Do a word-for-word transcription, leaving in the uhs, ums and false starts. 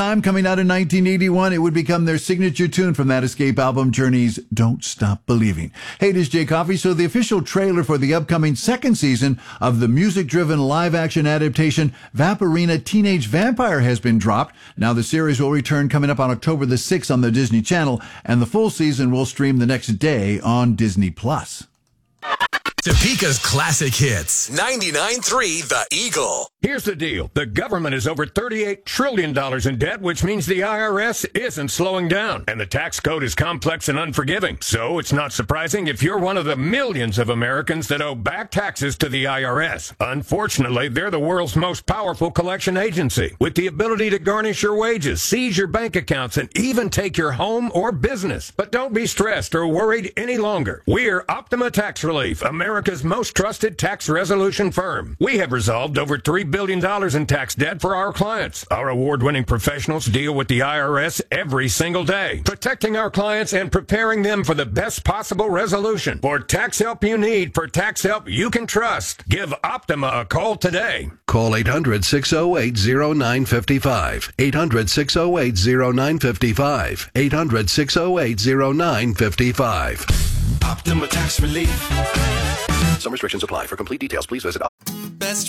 Time coming out in nineteen eighty-one, it would become their signature tune from that Escape album, Journey's Don't Stop Believing. Hey, it is Jay Coffey. So the official trailer for the upcoming second season of the music-driven live-action adaptation Vampirina Teenage Vampire has been dropped. Now the series will return coming up on October the sixth on the Disney Channel, and the full season will stream the next day on Disney Plus. Topeka's classic hits. ninety-nine point three The Eagle. Here's the deal. The government is over thirty-eight trillion dollars in debt, which means the I R S isn't slowing down. And the tax code is complex and unforgiving. So it's not surprising if you're one of the millions of Americans that owe back taxes to the I R S. Unfortunately, they're the world's most powerful collection agency, with the ability to garnish your wages, seize your bank accounts, and even take your home or business. But don't be stressed or worried any longer. We're Optima Tax Relief, America's most trusted tax resolution firm. We have resolved over three billion dollars in tax debt for our clients. Our award-winning professionals deal with the I R S every single day, protecting our clients and preparing them for the best possible resolution. For tax help you need, for tax help you can trust, give Optima a call today. Call eight hundred, six oh eight, oh nine five five. eight hundred, six oh eight, oh nine five five. eight hundred, six oh eight, oh nine five five. Optima Tax Relief. Some restrictions apply. For complete details, please visit